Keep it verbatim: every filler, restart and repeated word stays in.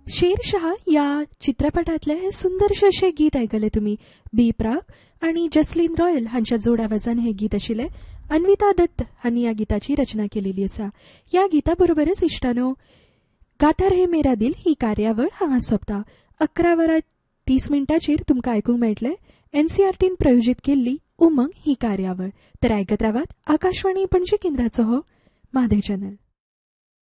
शेरशाह या चित्रपटातले हे सुंदरशे अशें गीत आयकले तुमी. बी प्राक आणि जसलीन रॉयल हांच्या जोड आवाजान हे गीत आशिल्ले. अन्विता दत्त हांनी ह्या गिताची रचना केलेली आसा. ह्या गिता बरोबरच इश्टानो, गाता रहे मेरा दिल ही कार्यावळ हांगा सोंपता. अकरा वरां तीस मिनटांचेर तुमकां आयकूंक मेळटले एनसीआरटीन प्रायोजीत केल्ली उमंग ही कार्यावळ. तर आयकत रावात आकाशवाणी पणजी केंद्राचो हो म्हादय चॅनल.